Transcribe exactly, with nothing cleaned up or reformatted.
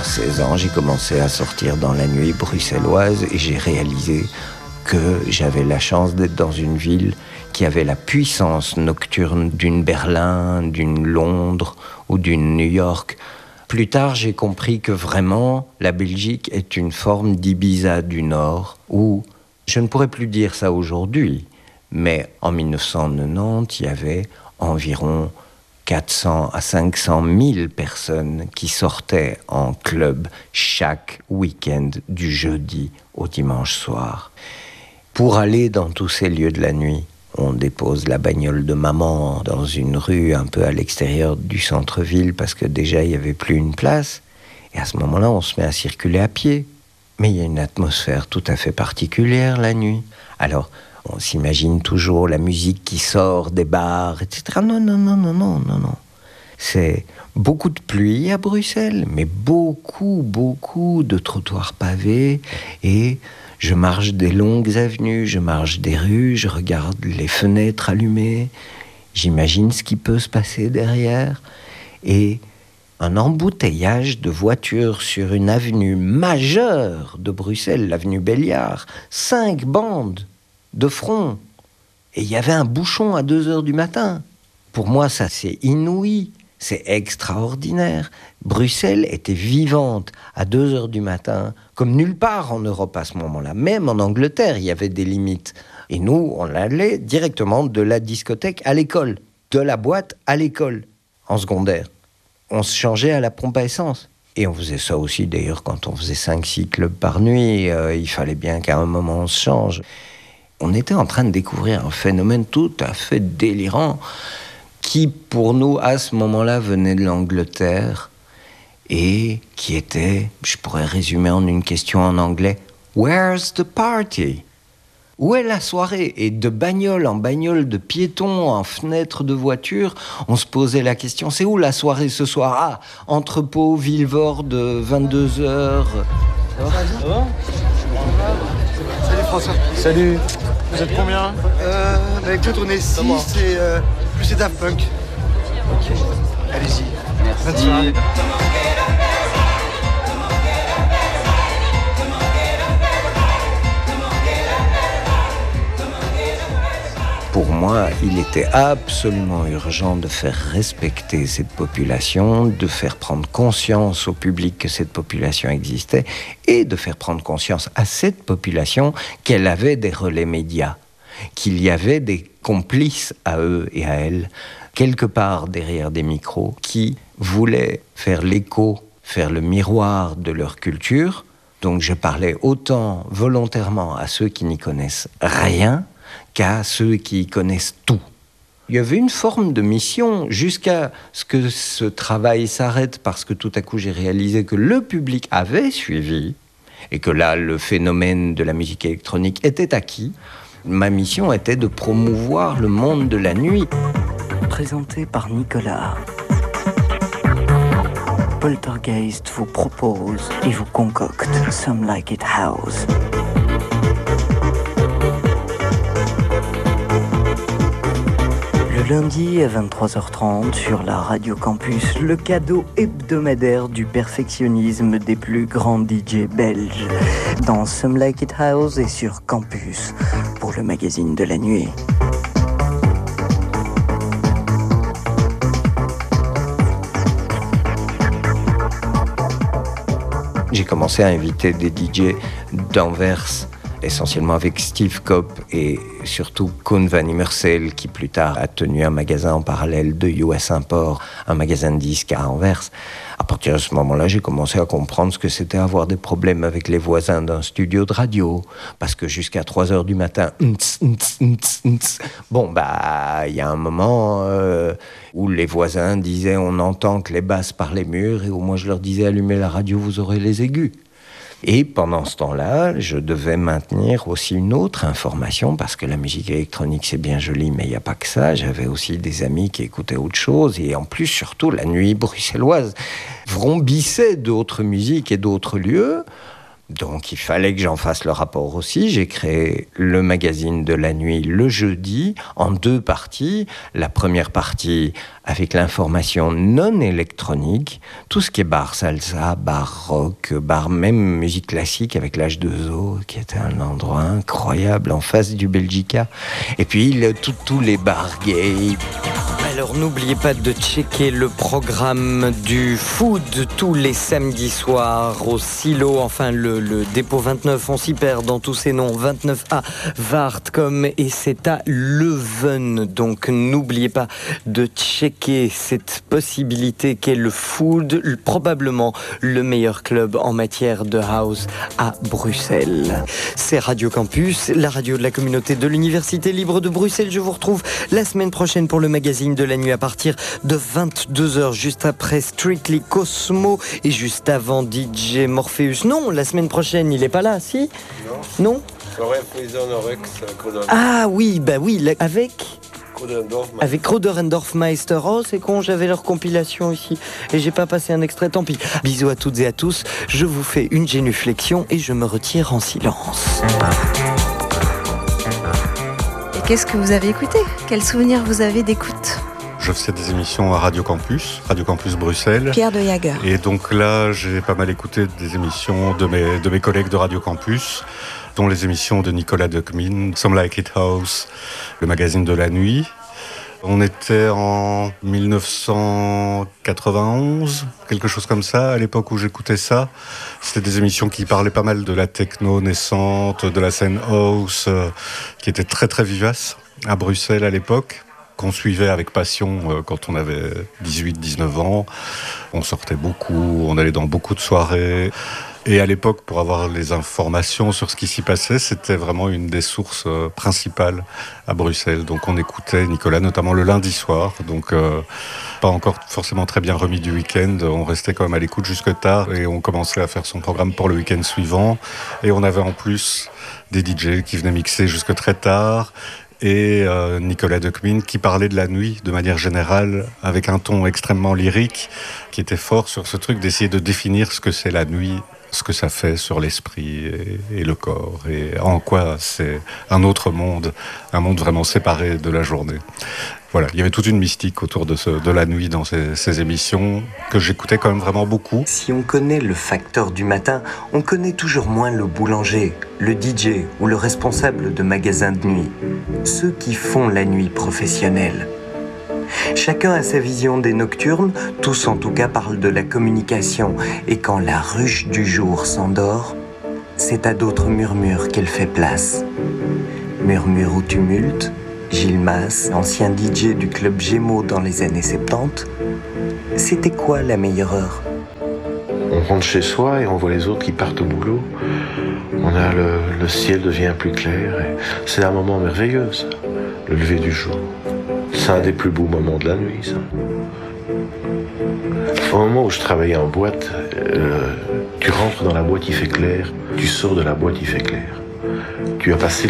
à seize ans, j'ai commencé à sortir dans la nuit bruxelloise et j'ai réalisé que j'avais la chance d'être dans une ville qui avait la puissance nocturne d'une Berlin, d'une Londres ou d'une New York. Plus tard, j'ai compris que vraiment, la Belgique est une forme d'Ibiza du Nord, où, je ne pourrais plus dire ça aujourd'hui, mais en dix-neuf cent quatre-vingt-dix, il y avait environ quatre cents à cinq cent mille personnes qui sortaient en club chaque week-end du jeudi au dimanche soir. Pour aller dans tous ces lieux de la nuit, on dépose la bagnole de maman dans une rue un peu à l'extérieur du centre-ville parce que déjà il n'y avait plus une place. Et à ce moment-là, on se met à circuler à pied. Mais il y a une atmosphère tout à fait particulière la nuit. Alors, on s'imagine toujours la musique qui sort des bars, et cetera. Non, non, non, non, non, non, non. C'est beaucoup de pluie à Bruxelles, mais beaucoup, beaucoup de trottoirs pavés et... Je marche des longues avenues, je marche des rues, je regarde les fenêtres allumées, j'imagine ce qui peut se passer derrière. Et un embouteillage de voitures sur une avenue majeure de Bruxelles, l'avenue Belliard, cinq bandes de front. Et il y avait un bouchon à deux heures du matin. Pour moi, ça, c'est inouï. C'est extraordinaire. Bruxelles était vivante à deux heures du matin, comme nulle part en Europe à ce moment-là. Même en Angleterre, il y avait des limites. Et nous, on allait directement de la discothèque à l'école, de la boîte à l'école, en secondaire. On se changeait à la pompe à essence. Et on faisait ça aussi, d'ailleurs, quand on faisait cinq six clubs par nuit. Euh, il fallait bien qu'à un moment, on se change. On était en train de découvrir un phénomène tout à fait délirant qui, pour nous, à ce moment-là, venait de l'Angleterre et qui était, je pourrais résumer en une question en anglais, « Where's the party ?» Où est la soirée ? Et de bagnole en bagnole, de piéton en fenêtre de voiture, on se posait la question, c'est où la soirée ce soir ? Ah, entrepôt, Villevorde, vingt-deux heures. Ça va ? Ça va ? Salut François. Salut. Vous êtes combien ? Euh, bah écoute, on est six et euh, plus c'est Daft Punk. Ok. Allez-y. Merci. Pour moi, il était absolument urgent de faire respecter cette population, de faire prendre conscience au public que cette population existait et de faire prendre conscience à cette population qu'elle avait des relais médias, qu'il y avait des complices à eux et à elles, quelque part derrière des micros, qui voulaient faire l'écho, faire le miroir de leur culture. Donc je parlais autant volontairement à ceux qui n'y connaissent rien qu'à ceux qui connaissent tout. Il y avait une forme de mission jusqu'à ce que ce travail s'arrête parce que tout à coup j'ai réalisé que le public avait suivi et que là le phénomène de la musique électronique était acquis. Ma mission était de promouvoir le monde de la nuit. Présenté par Nicolas, Poltergeist vous propose et vous concocte Some Like It House. Le lundi à vingt-trois heures trente sur la Radio Campus, le cadeau hebdomadaire du perfectionnisme des plus grands D J belges dans Some Like It House et sur Campus pour le magazine de la nuit. J'ai commencé à inviter des D J d'Anvers, essentiellement avec Steve Kopp et surtout Koen van Immersel, qui plus tard a tenu un magasin en parallèle de U S Import, un magasin de disques à Anvers. À partir de ce moment-là, j'ai commencé à comprendre ce que c'était avoir des problèmes avec les voisins d'un studio de radio, parce que jusqu'à trois heures du matin, bon, bah, il y a un moment euh, où les voisins disaient on entend que les basses par les murs, et où moi je leur disais allumez la radio, vous aurez les aigus. Et pendant ce temps-là, je devais maintenir aussi une autre information, parce que la musique électronique, c'est bien joli, mais il n'y a pas que ça. J'avais aussi des amis qui écoutaient autre chose, et en plus, surtout, la nuit bruxelloise vrombissait d'autres musiques et d'autres lieux. Donc, il fallait que j'en fasse le rapport aussi. J'ai créé le magazine de la nuit le jeudi, en deux parties. La première partie avec l'information non électronique, tout ce qui est bar salsa, bar rock, bar même musique classique avec l'H deux O, qui était un endroit incroyable en face du Belgica. Et puis le, tout, tous les bars gays. Alors n'oubliez pas de checker le programme du food tous les samedis soirs au silo, enfin le, le dépôt vingt-neuf, on s'y perd dans tous ces noms, vingt-neuf A Wartkom, et c'est à Leuven, donc n'oubliez pas de checker cette possibilité qu'est le food, probablement le meilleur club en matière de house à Bruxelles. C'est Radio Campus, la radio de la communauté de l'Université libre de Bruxelles. Je vous retrouve la semaine prochaine pour le magazine de la nuit à partir de vingt-deux heures, juste après Strictly Cosmo et juste avant D J Morpheus. Non, la semaine prochaine, il est pas là, si ? Non. Non. Ah oui, bah oui, la... avec avec Roder and Dorfmeister. Oh, c'est con, j'avais leur compilation ici et j'ai pas passé un extrait, tant pis. Bisous à toutes et à tous, je vous fais une génuflexion et je me retire en silence. Et qu'est-ce que vous avez écouté ? Quels souvenirs vous avez d'écoute ? Je faisais des émissions à Radio Campus, Radio Campus Bruxelles. Pierre de Jager. Et donc là, j'ai pas mal écouté des émissions de mes, de mes collègues de Radio Campus, dont les émissions de Nicolas Duckmin, Some Like It House, le magazine de la nuit. On était en dix-neuf cent quatre-vingt-onze, quelque chose comme ça, à l'époque où j'écoutais ça. C'était des émissions qui parlaient pas mal de la techno naissante, de la scène house, euh, qui était très très vivace à Bruxelles à l'époque, qu'on suivait avec passion euh, quand on avait dix-huit dix-neuf ans. On sortait beaucoup, on allait dans beaucoup de soirées. Et à l'époque, pour avoir les informations sur ce qui s'y passait, c'était vraiment une des sources euh, principales à Bruxelles. Donc on écoutait Nicolas, notamment le lundi soir. Donc euh, pas encore forcément très bien remis du week-end. On restait quand même à l'écoute jusque tard et on commençait à faire son programme pour le week-end suivant. Et on avait en plus des D J qui venaient mixer jusque très tard. Et euh, Nicolas Duckmin qui parlait de la nuit de manière générale avec un ton extrêmement lyrique qui était fort sur ce truc d'essayer de définir ce que c'est la nuit, ce que ça fait sur l'esprit et, et le corps et en quoi c'est un autre monde, un monde vraiment séparé de la journée. Voilà, il y avait toute une mystique autour de, ce, de la nuit dans ces, ces émissions que j'écoutais quand même vraiment beaucoup. Si on connaît le facteur du matin, on connaît toujours moins le boulanger, le D J ou le responsable de magasin de nuit. Ceux qui font la nuit professionnelle. Chacun a sa vision des nocturnes, tous en tout cas parlent de la communication. Et quand la ruche du jour s'endort, c'est à d'autres murmures qu'elle fait place. Murmure ou tumulte, Gilles Mas, ancien D J du club Gémeaux dans les années soixante-dix, c'était quoi la meilleure heure ? On rentre chez soi et on voit les autres qui partent au boulot. On a le, le ciel devient plus clair. Et c'est un moment merveilleux, ça, le lever du jour. C'est un des plus beaux moments de la nuit, ça. Au moment où je travaillais en boîte, euh, tu rentres dans la boîte, il fait clair. Tu sors de la boîte, il fait clair. Tu as passé